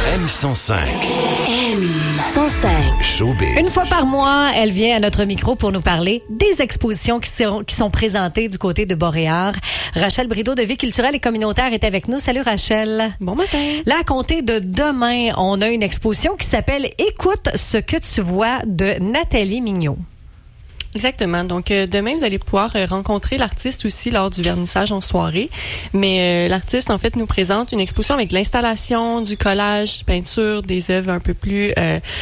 M105. M105. Showbiz. Une fois par mois, elle vient à notre micro pour nous parler des expositions qui sont présentées du côté de Boréard. Rachel Brideau de Vie culturelle et communautaire est avec nous. Salut Rachel. Bon matin. Là, à compter de demain, on a une exposition qui s'appelle « Écoute ce que tu vois » de Nathalie Mignot. Exactement. Donc, demain, vous allez pouvoir rencontrer l'artiste aussi lors du vernissage en soirée. Mais l'artiste, en fait, nous présente une exposition avec l'installation, du collage, peinture, des œuvres un peu plus...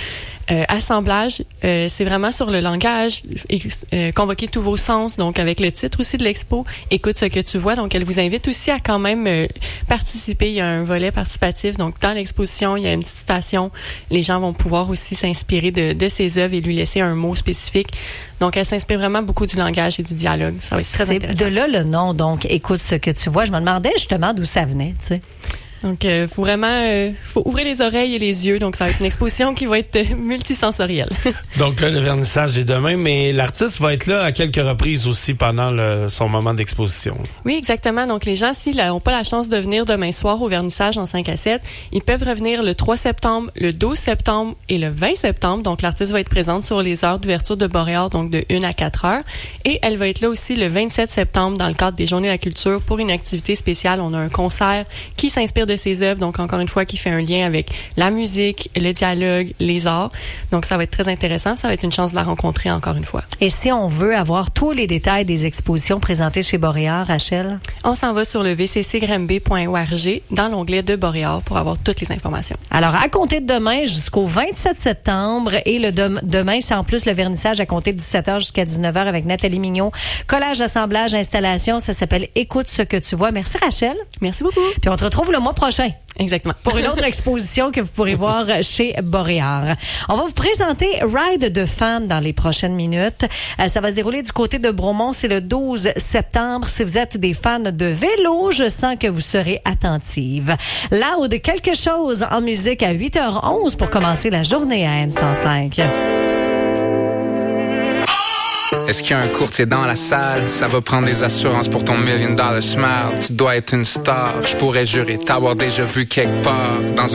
assemblage, c'est vraiment sur le langage, convoquer tous vos sens, donc avec le titre aussi de l'expo, écoute ce que tu vois. Donc, elle vous invite aussi à quand même participer. Il y a un volet participatif. Donc, dans l'exposition, il y a une petite citation. Les gens vont pouvoir aussi s'inspirer de ses œuvres et lui laisser un mot spécifique. Donc, elle s'inspire vraiment beaucoup du langage et du dialogue. Ça va être très intéressant. C'est de là le nom, donc, écoute ce que tu vois. Je me demandais justement d'où ça venait, tu sais. Donc, faut vraiment, faut ouvrir les oreilles et les yeux. Donc, ça va être une exposition qui va être multisensorielle. Donc, le vernissage est demain, mais l'artiste va être là à quelques reprises aussi pendant son moment d'exposition. Oui, exactement. Donc, les gens, s'ils n'ont pas la chance de venir demain soir au vernissage en 5 à 7, ils peuvent revenir le 3 septembre, le 12 septembre et le 20 septembre. Donc, l'artiste va être présente sur les heures d'ouverture de Boréard, donc de 1 à 4 heures. Et elle va être là aussi le 27 septembre dans le cadre des Journées de la culture pour une activité spéciale. On a un concert qui s'inspire de ses œuvres, donc encore une fois qui fait un lien avec la musique, le dialogue, les arts. Donc ça va être très intéressant, ça va être une chance de la rencontrer encore une fois. Et si on veut avoir tous les détails des expositions présentées chez Boréard, Rachel? On s'en va sur le vccgranby.org dans l'onglet de Boréard pour avoir toutes les informations. Alors à compter de demain jusqu'au 27 septembre et demain c'est en plus le vernissage à compter de 17h jusqu'à 19h avec Nathalie Mignot. Collage, assemblage, installation, ça s'appelle Écoute ce que tu vois. Merci Rachel. Merci beaucoup. Puis on te retrouve le mois prochain. Exactement. Pour une autre exposition que vous pourrez voir chez Boréard. On va vous présenter Ride de Fans dans les prochaines minutes. Ça va se dérouler du côté de Bromont. C'est le 12 septembre. Si vous êtes des fans de vélo, je sens que vous serez attentive. Loud, quelque chose en musique à 8h11 pour commencer la journée à M105. Est-ce qu'il y a un courtier dans la salle? Ça va prendre des assurances pour ton $1 million smile. Tu dois être une star. Je pourrais jurer t'avoir déjà vu quelque part dans